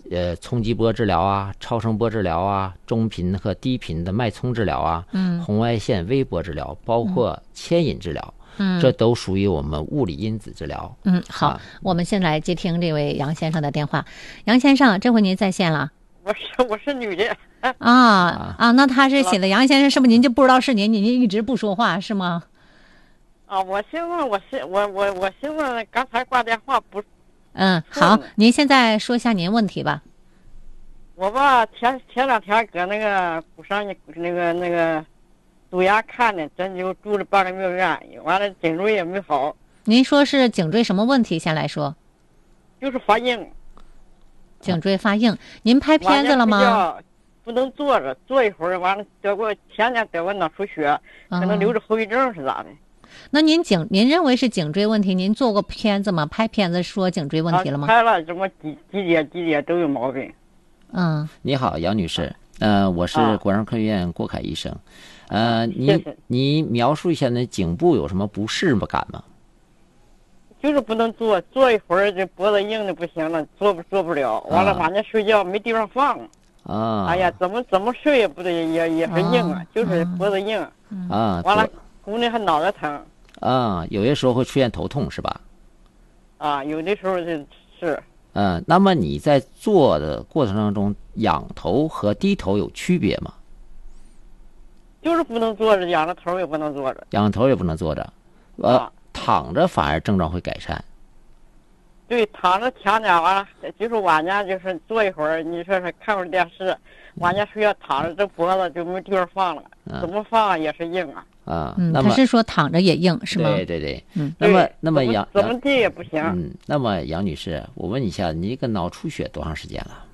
冲击波治疗啊、超声波治疗啊、中频和低频的脉冲治疗啊、红外线微波治疗，包括牵引治疗。这都属于我们物理因子治疗。 好，我们先来接听这位杨先生的电话。杨先生，这回您在线了。 我是女的。 那他是写的杨先生，是不是您就不知道是您一直不说话是吗？ 我寻思我寻思刚才挂电话不。 好，您现在说一下您问题吧。 我吧前两天搁那个鼓山那个堵牙看的，针灸住了半个月院，完了颈椎也没好。 您说是颈椎什么问题？先来说。 就是发硬。 颈椎发硬，您拍片子了吗？ 不能坐着，坐一会儿完了前年得过脑出血，可能留着后遗症是咋的？ 那您认为是颈椎问题？您做过片子吗？拍片子说颈椎问题了吗？ 拍了，什么几节都有毛病。 你好，杨女士，我是国商科医院郭凯医生。你描述一下那颈部有什么不适感吗？ 就是不能坐一会儿，这脖子硬的不行了，坐不了。完了晚上睡觉没地方放。哎呀，怎么睡也不对，也是硬啊，就是脖子硬。完了，姑娘还脑袋疼。 有些时候会出现头痛是吧？ 有的时候是。 那么你在做的过程当中，仰头和低头有区别吗？ 就是不能坐着，仰着头也不能坐着。 仰头也不能坐着，躺着反而症状会改善。 对，躺着强点完了，就是晚上就是坐一会儿，你说是看会儿电视，晚上睡觉躺着，这脖子就没地方放了，怎么放也是硬啊。 那么他是说躺着也硬是吗？ 对。那么杨怎么地也不行。 那么杨女士，我问一下，你这个脑出血多长时间了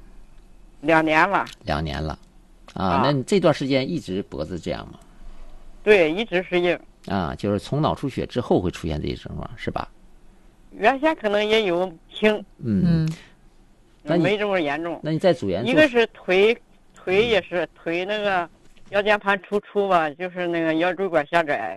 ？2年了。 2年了，那你这段时间一直脖子这样吗？ 对，一直是硬。 就是从脑出血之后会出现这些症状是吧？ 原先可能也有轻，没这么严重。 那你在组员一个是腿也是腿那个腰间盘突出吧，就是那个腰椎管狭窄，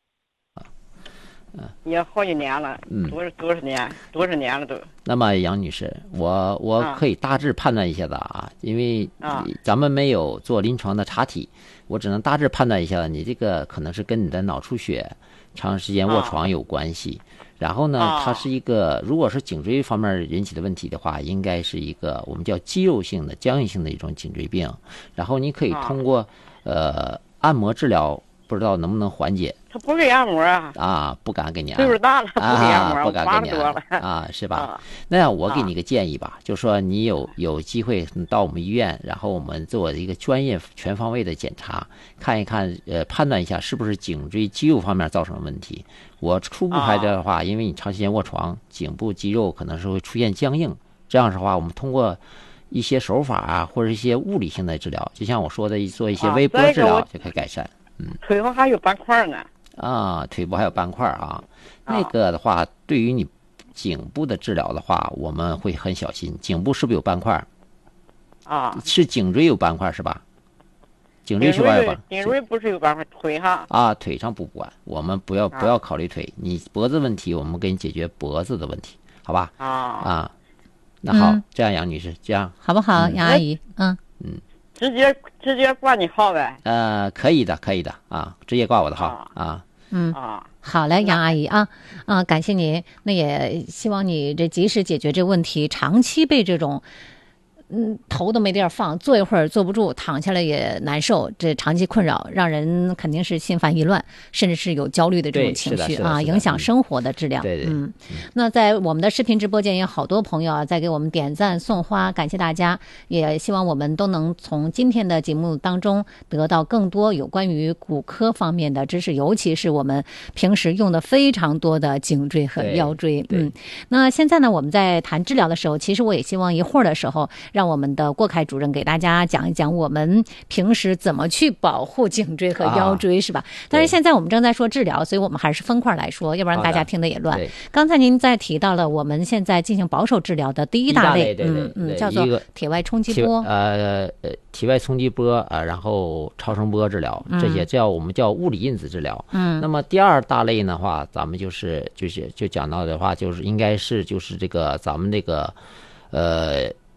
也好几年了，多少年了都。 那么杨女士，我可以大致判断一下的因为咱们没有做临床的查体，我只能大致判断一下，你这个可能是跟你的脑出血、长时间卧床有关系。然后呢，它是一个，如果是颈椎方面引起的问题的话，应该是一个我们叫肌肉性的、僵硬性的一种颈椎病。然后你可以通过按摩治疗，不知道能不能缓解。 他不给按摩啊？ 不敢给你按。 岁数大了，不给按摩， 不敢给你按是吧？那样我给你个建议吧，就是说你有机会到我们医院，然后我们做一个专业全方位的检查，看一看判断一下是不是颈椎肌肉方面造成的问题。我初步判断的话，因为你长时间卧床，颈部肌肉可能是会出现僵硬，这样的话，我们通过一些手法或者一些物理性的治疗，就像我说的，做一些微波治疗就可以改善。 腿上还有斑块呢。 腿部还有斑块那个的话，对于你颈部的治疗的话，我们会很小心。颈部是不是有斑块？是颈椎有斑块是吧？颈椎是外边， 颈椎不是有斑块，腿上腿上不管，我们不要考虑腿，你脖子问题，我们给你解决脖子的问题，好吧？那好，这样杨女士，这样好不好？杨阿姨， 直接挂你号呗？ 可以的直接挂我的号好嘞，杨阿姨感谢您。那也希望你这及时解决这问题，长期被这种头都没地儿放，坐一会儿坐不住，躺下来也难受，这长期困扰，让人肯定是心烦意乱，甚至是有焦虑的这种情绪影响生活的质量。那在我们的视频直播间也有好多朋友在给我们点赞送花，感谢大家，也希望我们都能从今天的节目当中得到更多有关于骨科方面的知识，尤其是我们平时用的非常多的颈椎和腰椎。那现在呢，我们在谈治疗的时候，其实我也希望一会儿的时候让我们的郭凯主任给大家讲一讲我们平时怎么去保护颈椎和腰椎，是吧？但是现在我们正在说治疗，所以我们还是分块来说，要不然大家听得也乱。刚才您在提到了我们现在进行保守治疗的第一大类，叫做体外冲击波， 体外冲击波然后超声波治疗，这些我们叫物理因子治疗。那么第二大类的话，咱们就讲到的话，就是应该是就是这个咱们这个